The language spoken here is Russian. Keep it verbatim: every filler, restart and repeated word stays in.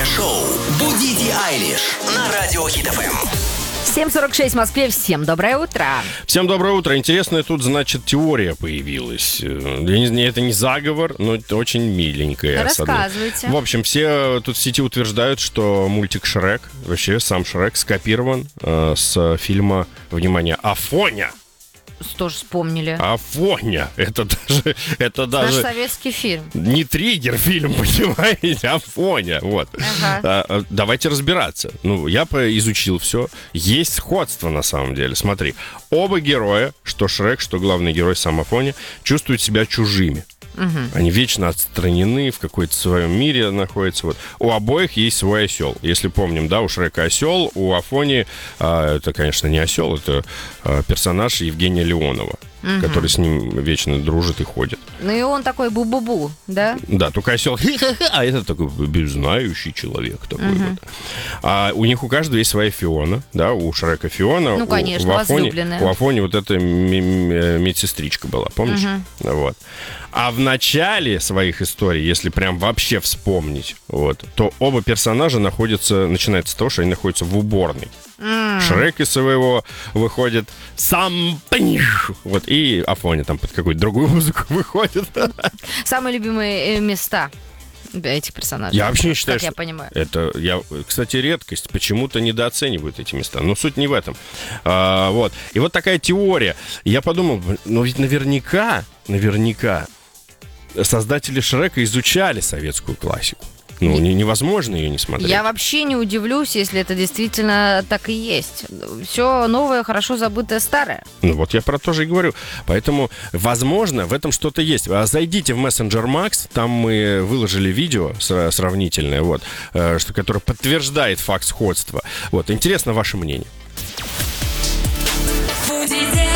Утреннее шоу «Будите Айлиш» на Радио Хит эф эм. семь сорок шесть в Москве. Всем доброе утро. Всем доброе утро. Интересная тут, значит, теория появилась. Это не заговор, но это очень миленькая. Рассказывайте. В общем, все тут в сети утверждают, что мультик «Шрек», вообще сам Шрек, скопирован э, с фильма, внимание, «Афоня». Тоже вспомнили. Афоня. Это даже... Это даже наш советский фильм. Не триггер фильм, понимаете, Афоня. Вот. Ага. А, давайте разбираться. Ну, я изучил все. Есть сходство, на самом деле. Смотри. Оба героя, что Шрек, что главный герой сам Афоня, чувствуют себя чужими. Угу. Они вечно отстранены, в какой-то своем мире находятся. Вот. У обоих есть свой осел. Если помним, да, у Шрека осел, у Афони, а, это, конечно, не осел, это а, персонаж Евгения Леонова, угу. который с ним вечно дружит и ходит. Ну и он такой бу-бу-бу, да? Да, только осел, а это такой беззнающий человек такой угу. вот. А у них у каждого есть своя Фиона, да, у Шрека Фиона. Ну, конечно, у, у Афони, возлюбленная. У Афони вот эта медсестричка была, помнишь? Угу. Вот. А в начале своих историй, если прям вообще вспомнить, вот, то оба персонажа находятся, начинается с того, что они находятся в уборной. Mm. Шрек из своего выходит сам, вот, и Афоня там под какую-то другую музыку выходит. Самые любимые места этих персонажей. Я вообще не считаю, как что я понимаю. Это, я, кстати, редкость. Почему-то недооценивают эти места. Но суть не в этом. А, вот. И вот такая теория. Я подумал, ну ведь наверняка, наверняка создатели Шрека изучали советскую классику. Ну, не, невозможно ее не смотреть. Я вообще не удивлюсь, если это действительно так и есть. Все новое, хорошо забытое старое. Ну, вот я про то же и говорю. Поэтому, возможно, в этом что-то есть. Зайдите в Messenger Max, там мы выложили видео сравнительное, вот, что, которое подтверждает факт сходства. Вот, интересно ваше мнение. Будете